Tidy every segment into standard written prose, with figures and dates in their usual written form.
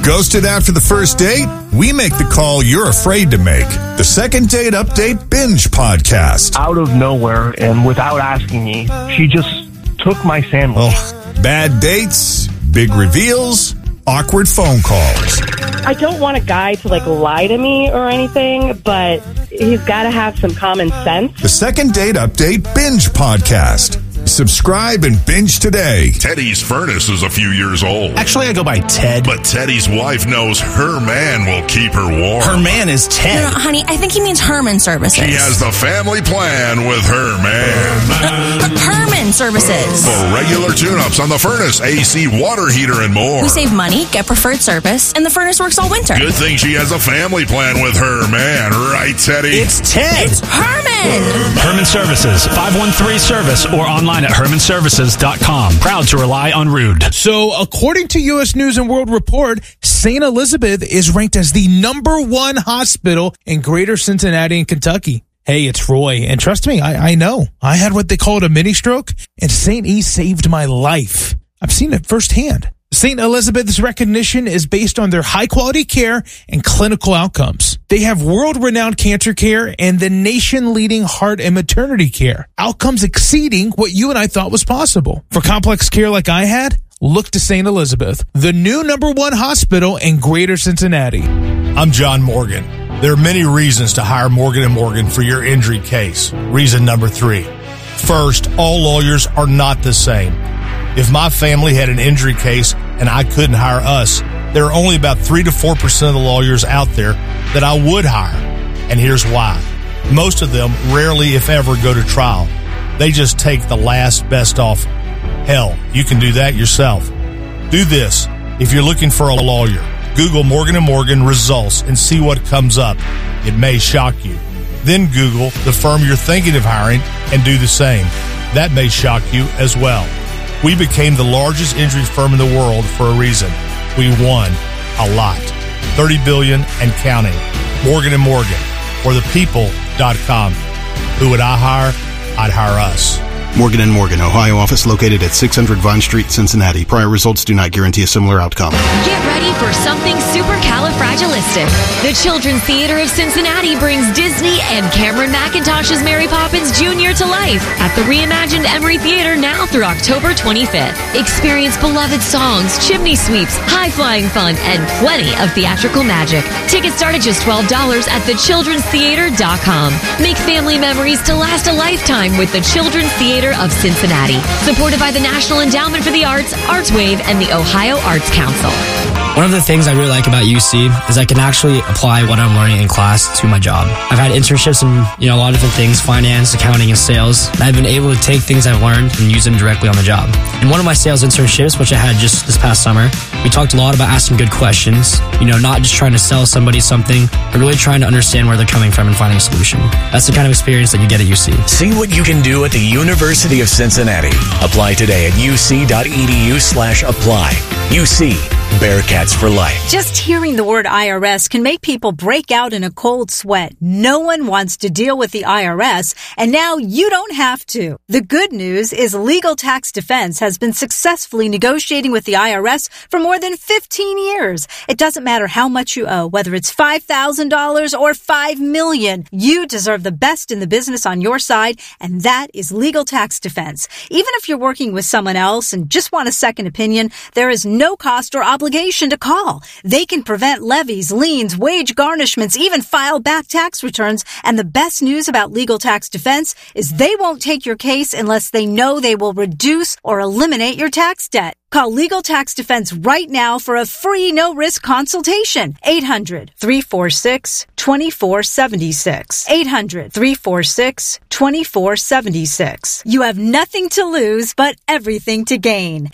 Ghosted after the first date? We make the call you're afraid to make. The Second Date Update Binge Podcast. Out of nowhere and without asking me, she just took my sandwich. Oh, bad dates, big reveals, awkward phone calls. I don't want a guy to lie to me or anything, but he's got to have some common sense. The Second Date Update Binge Podcast. Subscribe and binge today. Teddy's furnace is a few years old. Actually, I go by Ted. But Teddy's wife knows her man will keep her warm. Her man is Ted. No, honey, I think he means Herman Services. She has the family plan with her man. Herman Services. For regular tune-ups on the furnace, AC, water heater, and more. We save money, get preferred service, and the furnace works all winter. Good thing she has a family plan with her man. Right, Teddy? It's Ted. It's Herman. Herman Services, 513-SERVICE, or online at HermanServices.com. Proud to rely on Rude. So, according to U.S. News and World Report, St. Elizabeth is ranked as the #1 hospital in Greater Cincinnati in Kentucky. Hey, it's Roy, and trust me, I know. I had what they called a mini stroke, and St. E saved my life. I've seen it firsthand. St. Elizabeth's recognition is based on their high-quality care and clinical outcomes. They have world-renowned cancer care and the nation-leading heart and maternity care. Outcomes exceeding what you and I thought was possible. For complex care like I had, look to St. Elizabeth, the new #1 hospital in Greater Cincinnati. I'm John Morgan. There are many reasons to hire Morgan & Morgan for your injury case. Reason number 3. First, all lawyers are not the same. If my family had an injury case and I couldn't hire us, there are only about 3 to 4% of the lawyers out there that I would hire. And here's why. Most of them rarely, if ever, go to trial. They just take the last best offer. Hell, you can do that yourself. Do this. If you're looking for a lawyer, Google Morgan & Morgan results and see what comes up. It may shock you. Then Google the firm you're thinking of hiring and do the same. That may shock you as well. We became the largest injury firm in the world for a reason. We won a lot. $30 billion and counting. Morgan & Morgan, or thepeople.com. Who would I hire? I'd hire us. Morgan & Morgan, Ohio office located at 600 Vine Street, Cincinnati. Prior results do not guarantee a similar outcome. Get ready for something supercalifragilistic. The Children's Theater of Cincinnati brings Disney and Cameron McIntosh's Mary Poppins Jr. to life at the reimagined Emory Theater now through October 25th. Experience beloved songs, chimney sweeps, high-flying fun, and plenty of theatrical magic. Tickets start at just $12 at thechildrenstheater.com. Make family memories to last a lifetime with the Children's Theater of Cincinnati, supported by the National Endowment for the Arts, ArtsWave, and the Ohio Arts Council. One of the things I really like about UC is I can actually apply what I'm learning in class to my job. I've had internships in a lot of different things, finance, accounting, and sales, and I've been able to take things I've learned and use them directly on the job. In one of my sales internships, which I had just this past summer, we talked a lot about asking good questions, not just trying to sell somebody something, but really trying to understand where they're coming from and finding a solution. That's the kind of experience that you get at UC. See what you can do at the University of Cincinnati. Apply today at uc.edu/apply. UC. Bearcats for life. Just hearing the word IRS can make people break out in a cold sweat. No one wants to deal with the IRS, and now you don't have to. The good news is Legal Tax Defense has been successfully negotiating with the IRS for more than 15 years. It doesn't matter how much you owe, whether it's $5,000 or $5 million. You deserve the best in the business on your side, and that is Legal Tax Defense. Even if you're working with someone else and just want a second opinion, there is no cost or obligation to call. They can prevent levies, liens, wage garnishments, even file back tax returns. And the best news about Legal Tax Defense is they won't take your case unless they know they will reduce or eliminate your tax debt. Call Legal Tax Defense right now for a free no-risk consultation. 800-346-2476. 800-346-2476. You have nothing to lose but everything to gain.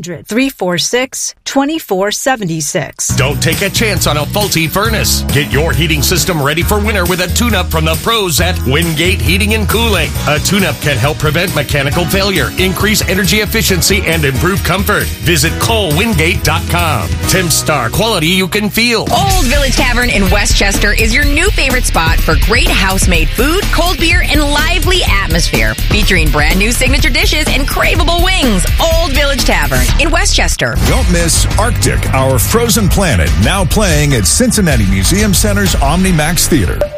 800-346-2476. Don't take a chance on a faulty furnace. Get your heating system ready for winter with a tune-up from the pros at Wingate Heating and Cooling. A tune-up can help prevent mechanical failure, increase energy efficiency, and improve comfort. Visit ColeWingate.com. Tim Star quality you can feel. Old Village Tavern in Westchester is your new favorite spot for great house-made food, cold beer, and lively atmosphere. Featuring brand new signature dishes and craveable wings. Old Village Tavern in Westchester. Don't miss Arctic, Our Frozen Planet, now playing at Cincinnati Museum Center's OmniMax Theater.